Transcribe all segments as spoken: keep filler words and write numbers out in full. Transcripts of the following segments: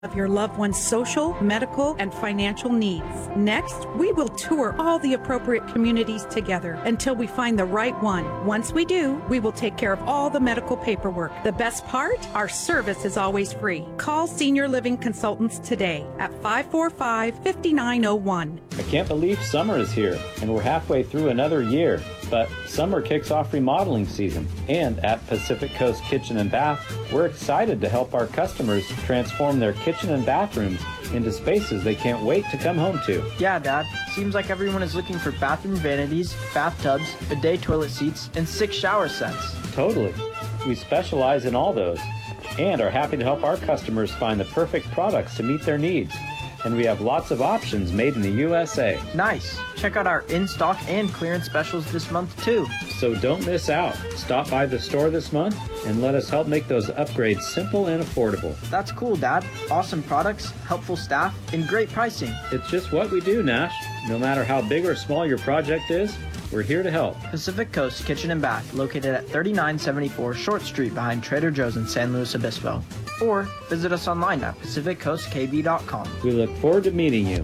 of your loved one's social, medical, and financial needs. Next, we will tour all the appropriate communities together until we find the right one. Once we do, we will take care of all the medical paperwork. The best part? Our service is always free. Call Senior Living Consultants today at five four five, five nine zero one. I can't believe summer is here, and we're halfway through another year. But summer kicks off remodeling season, and at Pacific Coast Kitchen and Bath, we're excited to help our customers transform their kitchen and bathrooms into spaces they can't wait to come home to. Yeah, Dad. Seems like everyone is looking for bathroom vanities, bathtubs, bidet toilet seats, and six shower sets. Totally. We specialize in all those, and are happy to help our customers find the perfect products to meet their needs. And we have lots of options made in the U S A. Nice. Check out our in-stock and clearance specials this month, too. So don't miss out. Stop by the store this month and let us help make those upgrades simple and affordable. That's cool, Dad. Awesome products, helpful staff, and great pricing. It's just what we do, Nash. No matter how big or small your project is, we're here to help. Pacific Coast Kitchen and Bath, located at thirty-nine seventy-four Short Street behind Trader Joe's in San Luis Obispo. Or visit us online at pacific coast k v dot com. We look forward to meeting you.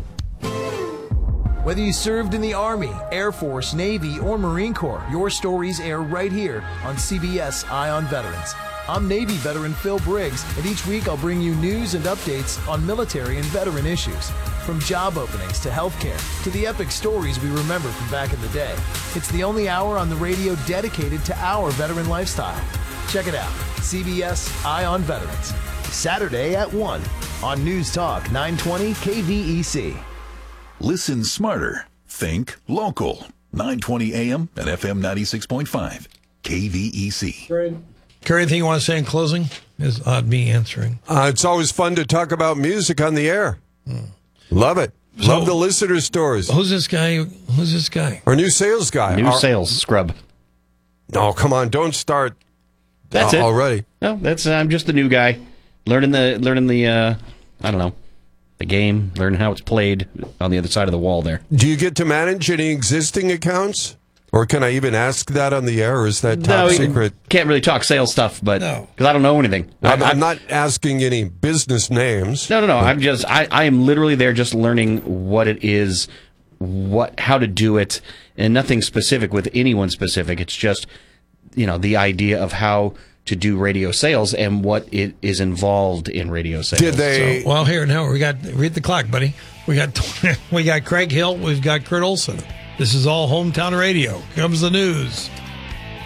Whether you served in the Army, Air Force, Navy, or Marine Corps, your stories air right here on C B S Eye on Veterans. I'm Navy veteran Phil Briggs, and each week I'll bring you news and updates on military and veteran issues. From job openings to healthcare to the epic stories we remember from back in the day. It's the only hour on the radio dedicated to our veteran lifestyle. Check it out, C B S Eye on Veterans. Saturday at one on News Talk nine twenty K V E C. Listen smarter. Think local. nine twenty A M and F M ninety-six point five. K V E C. Carrie, anything you want to say in closing? Is odd me answering. Uh, it's always fun to talk about music on the air. Hmm. Love it. So, Love the listener stories. Who's this guy? Who's this guy? Our new sales guy. New Our, sales scrub. No, come on. Don't start That's uh, it. already. No, that's I'm just the new guy. Learning the, learning the uh, I don't know, the game, learning how it's played on the other side of the wall there. Do you get to manage any existing accounts? Or can I even ask that on the air, or is that top no, secret? Can't really talk sales stuff, but because no. I don't know anything. I'm, I, I'm not asking any business names. No, no, no. I'm just I, I am literally there just learning what it is, what how to do it, and nothing specific with anyone specific. It's just, you know, the idea of how to do radio sales and what it is involved in radio sales. Did they? So, well, here now we got read the clock, buddy. We got we got Craig Hill. We've got Kurt Olson. This is all hometown radio. Here comes the news.